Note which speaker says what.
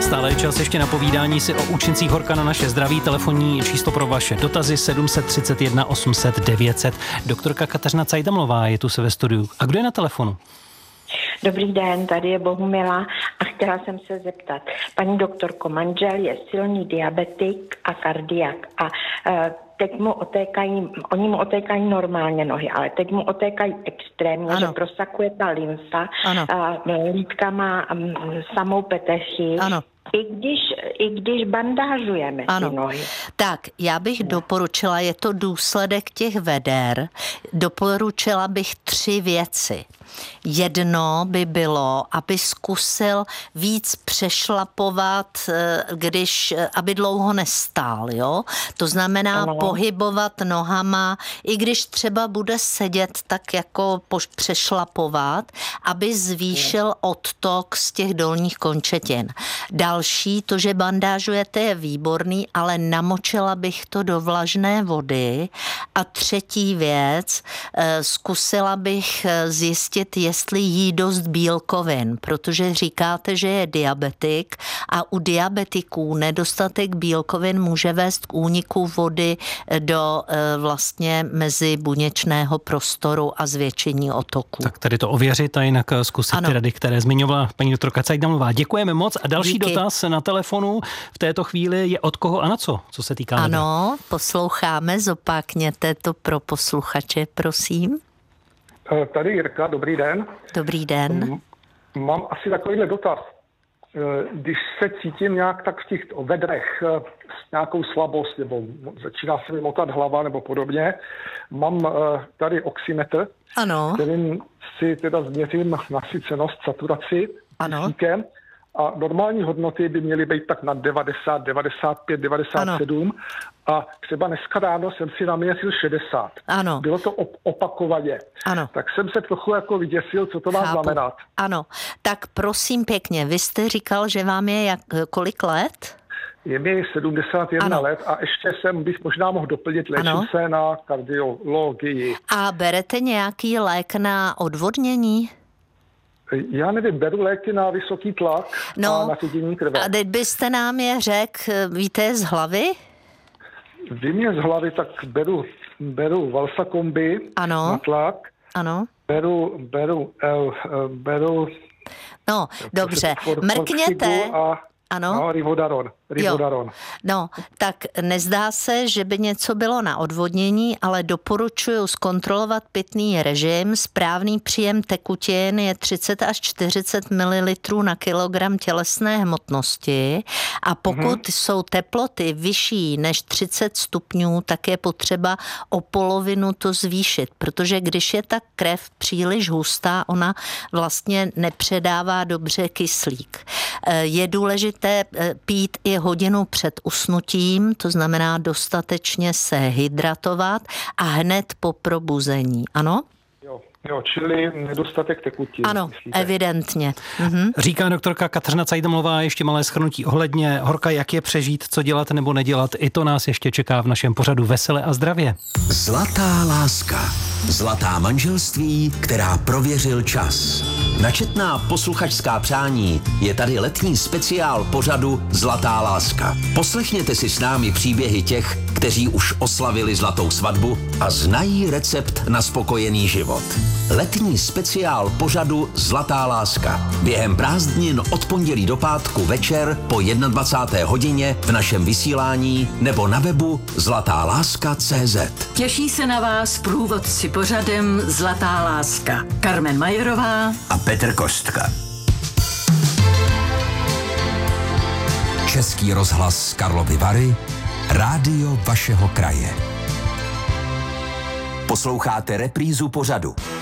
Speaker 1: Stále je čas ještě na povídání si o účincích horka na naše zdraví. Telefonní číslo pro vaše dotazy 731 800 900. Doktorka Kateřina Cajdamlová je tu se ve studiu. A kdo je na telefonu?
Speaker 2: Dobrý den, tady je Bohumila a chtěla jsem se zeptat. Paní doktorko, manžel je silný diabetik a kardiak a teď oni mu otékají normálně nohy, ale teď mu otékají extrémně, ano. Že prosakuje ta lymfa, lítka má samou petechy.
Speaker 3: Ano.
Speaker 2: I když bandážujeme ty nohy.
Speaker 3: Tak, já bych doporučila, je to důsledek těch veder, doporučila bych 3 věci. Jedno by bylo, aby zkusil víc přešlapovat, aby dlouho nestál, jo? To znamená pohybovat nohama, i když třeba bude sedět, tak jako přešlapovat, aby zvýšil odtok z těch dolních končetin. Další, to, že bandážujete, je výborný, ale namočila bych to do vlažné vody. A třetí věc, zkusila bych zjistit, jestli jí dost bílkovin, protože říkáte, že je diabetik a u diabetiků nedostatek bílkovin může vést k úniku vody do vlastně mezibuněčného prostoru a zvětšení otoku.
Speaker 1: Tak tady to ověřit a jinak zkusit ty rady, které zmiňovala paní doktorka Cajdamlová. Děkujeme moc a další dotaz na telefonu v této chvíli je od koho a na co se týká veder.
Speaker 3: Ano, posloucháme, zopákněte to pro posluchače, prosím.
Speaker 4: Tady Jirka, dobrý den.
Speaker 3: Dobrý den.
Speaker 4: Mám asi takovýhle dotaz. Když se cítím nějak tak v těch vedrech s nějakou slabost, nebo začíná se mi motat hlava nebo podobně, mám tady oximetr, kterým si teda změřím nasycenost, saturaci kyslíkem. A normální hodnoty by měly být tak na 90, 95, 97 a třeba dneska ráno jsem si naměřil 60.
Speaker 3: Ano.
Speaker 4: Bylo to opakovaně.
Speaker 3: Ano.
Speaker 4: Tak jsem se trochu jako vyděsil, co to má znamenat.
Speaker 3: Ano, tak prosím pěkně, vy jste říkal, že vám je kolik let?
Speaker 4: Je mi 71 let a ještě bych možná mohl doplnit, léčím se na kardiologii.
Speaker 3: A berete nějaký lék na odvodnění?
Speaker 4: Já nevím, beru léky na vysoký tlak a na ředění krve.
Speaker 3: A teď byste nám je řekl, víte z hlavy?
Speaker 4: Vím je z hlavy, tak beru Valsakombi na tlak.
Speaker 3: Ano.
Speaker 4: Beru
Speaker 3: no, dobře, mrkněte.
Speaker 4: Ano, Rivodaron.
Speaker 3: No, tak nezdá se, že by něco bylo na odvodnění, ale doporučuji zkontrolovat pitný režim. Správný příjem tekutin je 30 až 40 ml na kilogram tělesné hmotnosti a pokud jsou teploty vyšší než 30 stupňů, tak je potřeba o polovinu to zvýšit, protože když je ta krev příliš hustá, ona vlastně nepředává dobře kyslík. Je důležité pít i hodinu před usnutím, to znamená dostatečně se hydratovat a hned po probuzení, ano?
Speaker 4: Jo, čili nedostatek tekutin.
Speaker 3: Ano,
Speaker 4: myslíte?
Speaker 3: Evidentně.
Speaker 1: Říká doktorka Kateřina Cajdamlová, ještě malé shrnutí ohledně horka, jak je přežít, co dělat nebo nedělat. I to nás ještě čeká v našem pořadu Vesele a zdravě.
Speaker 5: Zlatá láska. Zlatá manželství, která prověřil čas. Na četná posluchačská přání je tady letní speciál pořadu Zlatá láska. Poslechněte si s námi příběhy těch, kteří už oslavili zlatou svatbu a znají recept na spokojený život. Letní speciál pořadu Zlatá láska. Během prázdnin od pondělí do pátku večer po 21. hodině v našem vysílání nebo na webu zlatáláska.cz.
Speaker 6: Těší se na vás průvodci pořadem Zlatá láska. Carmen Majerová
Speaker 5: a Petr Kostka. Český rozhlas Karlovy Vary, rádio vašeho kraje. Posloucháte reprízu pořadu